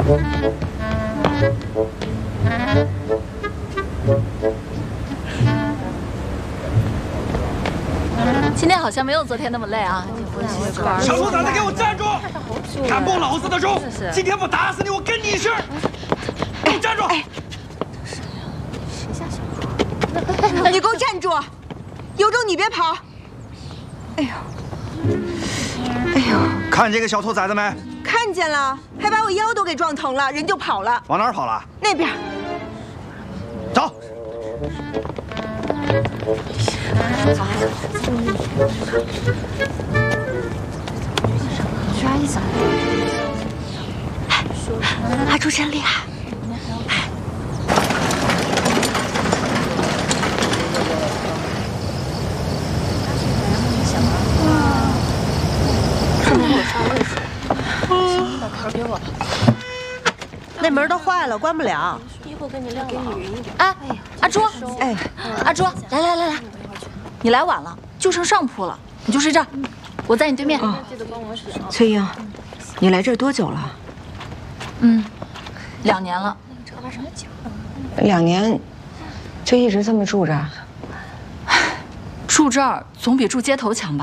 今天好像没有昨天那么累啊！ 小兔崽子，给我站住！敢蹦老子的钟！今天不打死你，我跟你姓！给我站住！ 你给我站住！有种你别跑！哎呦！哎呦！ 看这个小兔崽子没？ 看见了，还把我腰都给撞疼了，人就跑了。 往哪儿跑了？ 那边。 走。 徐阿姨怎么了？阿朱真厉害！ 那门都坏了，关不了。 一会儿跟你晾给你匀一点。 哎，阿朱， 哎， 阿朱，来，你来晚了，就剩上铺了，你就睡这儿，我在你对面。 记得帮我洗。 崔英，你来这儿多久了 ？2年了。 2年，就一直这么住着？ 住这儿总比住街头强吧？